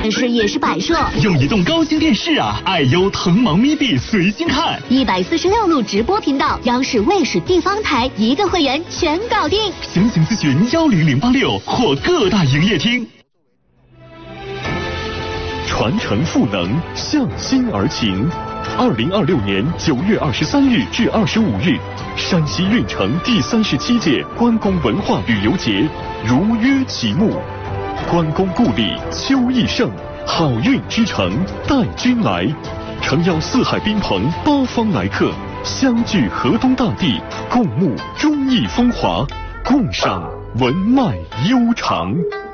电视也是摆设， 用移动高清电视啊，爱优腾芒咪币随心看 ，146路直播频道，央视、卫视、地方台一个会员全搞定。 详情咨询10086或各大营业厅。传承赋能，向心而行。2026年9月23日至25日，山西运城第37届关公文化旅游节如约启幕。关公故里秋意盛，好运之城带君来。诚邀四海宾朋八方来客，相聚河东大地，共沐忠义风华，共赏文脉悠长。